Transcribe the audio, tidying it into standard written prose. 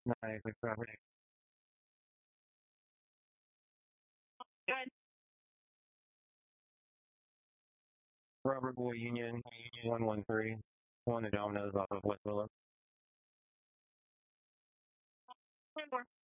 Nice property. Good. Robert Boy Union 113. One of Domino's off of West Willow. One more.